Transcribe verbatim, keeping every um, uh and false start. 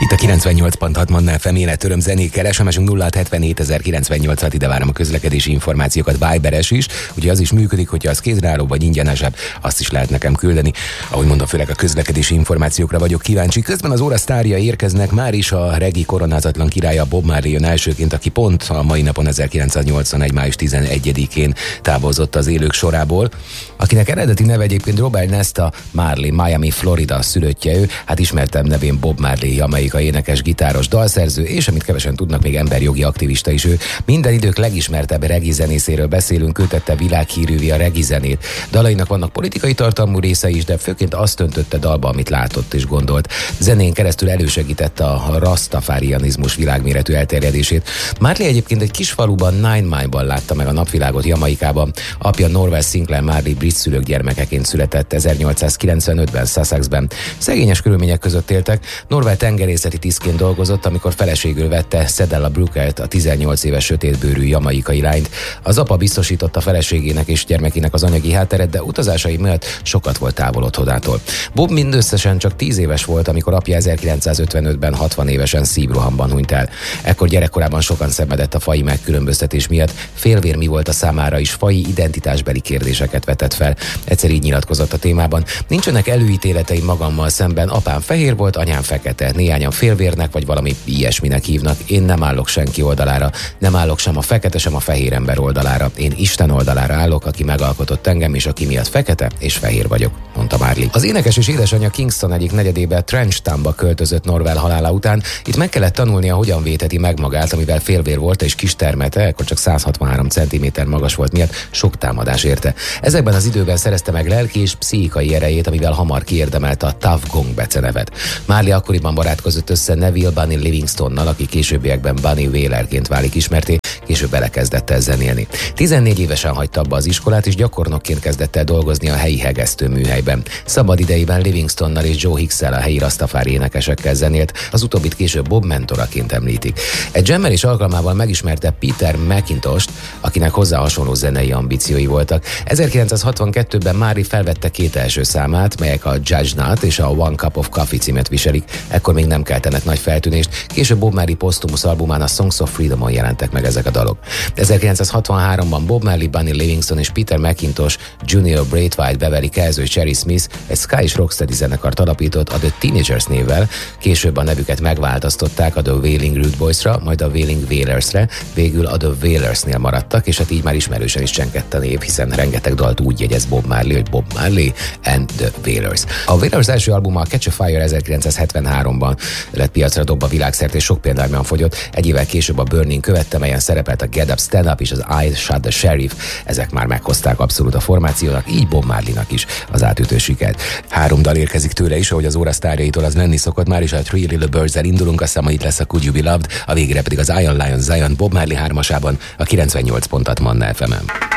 Itt a kilencvennyolc pont hat Manna ef em életöröm zenékkel, es em es-ünk nulla hat hetvenhét ezerkilencvennyolc, ide várom a közlekedési információkat, Viberes is, ugye az is működik, hogyha az kézreálló vagy ingyenesebb, azt is lehet nekem küldeni. Ahogy mondom, főleg a közlekedési információkra vagyok kíváncsi. Közben az óra sztárja érkeznek, már is a regi koronázatlan királya Bob Marley jön elsőként, aki pont a mai napon ezerkilencszáznyolcvanegy. május tizenegyedikén távozott az élők sorából, akinek eredeti neve egyébként Robert Nesta Marley, Miami, Florida szülöttje ő, hát ismertem nevén Bob Marley, jamaikai énekes, gitáros, dalszerző, és amit kevesen tudnak, még emberjogi aktivista is ő. Minden idők legismertebb regi zenészéről beszélünk, ő tette világhírűvé a regi zenét. Dalainak vannak politikai tartalmú részei is, de főként azt öntötte dalba, amit látott és gondolt. Zenén keresztül elősegítette a rastafárianizmus világméretű elterjedését. Marley egyébként egy kis faluban, Nine Mile-ban látta meg a napvilágot, Jamaikában. Apja Norval Sinclair Marley brit szülők gyermekeként született ezernyolcszázkilencvenötben Sussexben. Szegényes körülmények között éltek. Norval tengerészeti tisztként dolgozott, amikor feleségül vette Cedella Brookert, a tizennyolc éves sötétbőrű jamaikai lányt. Az apa biztosította feleségének és gyermekének az anyagi hátteret, de utazásai miatt sokat volt távol otthonától. Bob mindösszesen csak tíz éves volt, amikor apja ezerkilencszázötvenötben hatvan évesen szívrohamban hunyt el. Ekkor gyerekkorában sokan szenvedett a faji megkülönböztetés miatt, félvér mi volt a számára is, faji identitásbeli kérdéseket vetett fel. Egyszer így nyilatkozott a témában: nincsenek előítéleteim magammal szemben, apám fehér volt, anyám fekete, néhányan félvérnek vagy valami ilyesminek hívnak. Én nem állok senki oldalára, nem állok sem a fekete, sem a fehér ember oldalára. Én Isten oldalára állok, aki megalkotott engem, és aki miatt fekete és fehér vagyok, mondta Marley. Az énekes és édesanyja Kingston egyik negyedébe, Trenchtownba költözött Norval halála után. Itt meg kellett tanulnia, hogyan véteti meg magát, amivel félvér volt és kis termete, ekkor csak száz hatvanhárom centiméter magas volt miatt sok támadás érte. Ezekben az időben szerezte meg lelki és pszichikai erejét, amivel hamar kiérdemelte a Tough Gong becenevet. Marley akkoriban barátkozott össze Neville Bunny Livingstonnal, aki későbbiekben Bunny Wailerként válik ismerté, később belekezdett el zenélni. tizennégy évesen hagyta abba az iskolát, és gyakornokként kezdett el dolgozni a helyi hegesztő műhelyben. Szabad idejében Livingstonnal és Joe Hicksel, a helyi rastafári énekesekkel zenélt, az utóbbit később Bob mentoraként említik. Egy jammelés alkalmával megismerte Peter McIntosh-t, akinek hozzá hasonló zenei ambíciói voltak. ezerkilencszázhatvankettőben Marley felvette két első számát, melyek a Judge Not és a One Cup of Coffee címet viselik. Ekkor még nem keltenek nagy feltűnést, később Bob Marley posztumusz albumán, a Songs of Freedom-on jelentek meg ezek a dalok. ezerkilencszázhatvanháromban Bob Marley, Bunny Livingston és Peter McIntosh junior Braithwaite, Beverly Kelso és Cherry Smith egy ska és rocksteady zenekart alapított a The Teenagers névvel, később a nevüket megváltoztatták a The Wailing Rude Boysra, majd a Wailing Wailers-re, végül a The Wailers-nél maradtak, és hát így már ismerősen is csengett a név, hiszen rengeteg dalt úgy jegyez Bob Marley, hogy Bob Marley and The Wailers. A Wailers első albuma, a Catch a Fire ezerkilencszázhetvenháromban lett piacra dobva világszerte, és sok példányban fogyott. Egy évvel később a Burning követte, melyen szerepelt a Get Up, Stand Up és az I Shot the Sheriff. Ezek már meghozták abszolút a formációnak, így Bob Marleynak is az átütő sikert. Három dal érkezik tőle is, ahogy az óra sztárjaitól az lenni szokott, már is a Three Little Birds-el indulunk, aztán ma itt lesz a Could You Be Loved, a végére pedig az Iron Lion Zion Bob Marley hármasában a kilencvennyolc pont hat Manna ef em-en.